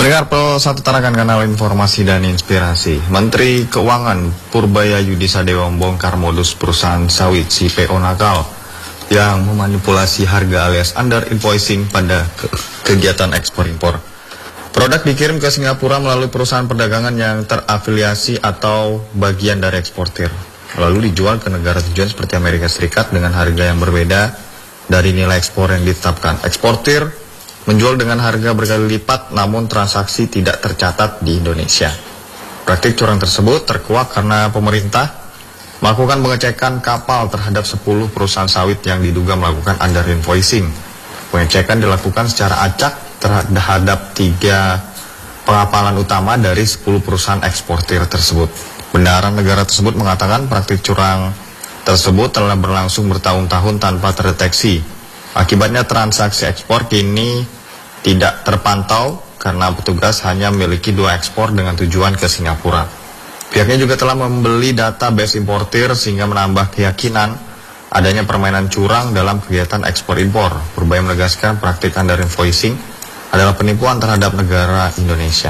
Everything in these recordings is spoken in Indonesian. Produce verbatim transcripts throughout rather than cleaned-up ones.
Pendengar Pro satu Tarakan Kanal Informasi dan Inspirasi. Menteri Keuangan Purbayayudi Sadewa membongkar modus perusahaan sawit C P O nakal yang memanipulasi harga alias under invoicing pada ke kegiatan ekspor impor. Produk dikirim ke Singapura melalui perusahaan perdagangan yang terafiliasi atau bagian dari eksportir, lalu dijual ke negara tujuan seperti Amerika Serikat dengan harga yang berbeda dari nilai ekspor yang ditetapkan. Eksportir menjual dengan harga berkali lipat, namun transaksi tidak tercatat di Indonesia. Praktik curang tersebut terkuak karena pemerintah melakukan pengecekan kapal terhadap sepuluh perusahaan sawit yang diduga melakukan under invoicing. Pengecekan dilakukan secara acak terhadap tiga pengapalan utama dari sepuluh perusahaan eksportir tersebut. Bendahara negara tersebut mengatakan praktik curang tersebut telah berlangsung bertahun-tahun tanpa terdeteksi. Akibatnya transaksi ekspor kini tidak terpantau karena petugas hanya memiliki dua ekspor dengan tujuan ke Singapura. Pihaknya juga telah membeli database importir sehingga menambah keyakinan adanya permainan curang dalam kegiatan ekspor impor. Purbaya menegaskan praktik under invoicing adalah penipuan terhadap negara Indonesia.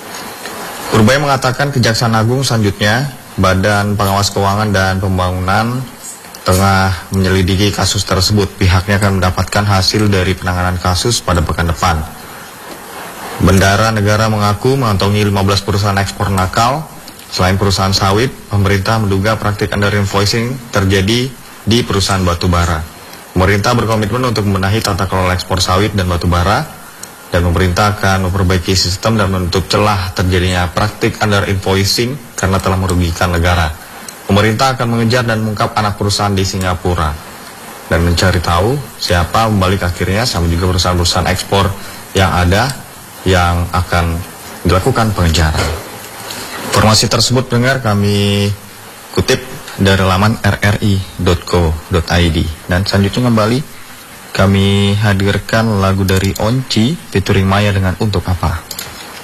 Purbaya mengatakan Kejaksaan Agung selanjutnya, Badan Pengawas Keuangan dan Pembangunan tengah menyelidiki kasus tersebut. Pihaknya akan mendapatkan hasil dari penanganan kasus pada pekan depan. Bendahara negara mengaku mengantongi lima belas perusahaan ekspor nakal. Selain perusahaan sawit, pemerintah menduga praktik under invoicing terjadi di perusahaan batubara. Pemerintah berkomitmen untuk membenahi tata kelola ekspor sawit dan batubara, dan pemerintah akan memperbaiki sistem dan menutup celah terjadinya praktik under invoicing karena telah merugikan negara. Pemerintah akan mengejar dan mengungkap anak perusahaan di Singapura dan mencari tahu siapa membalik akhirnya, sama juga perusahaan-perusahaan ekspor yang ada yang akan dilakukan pengejaran. Informasi tersebut dengar kami kutip dari laman r r i dot co dot i d, dan selanjutnya kembali kami hadirkan lagu dari Onci featuring Maya dengan Untuk Apa.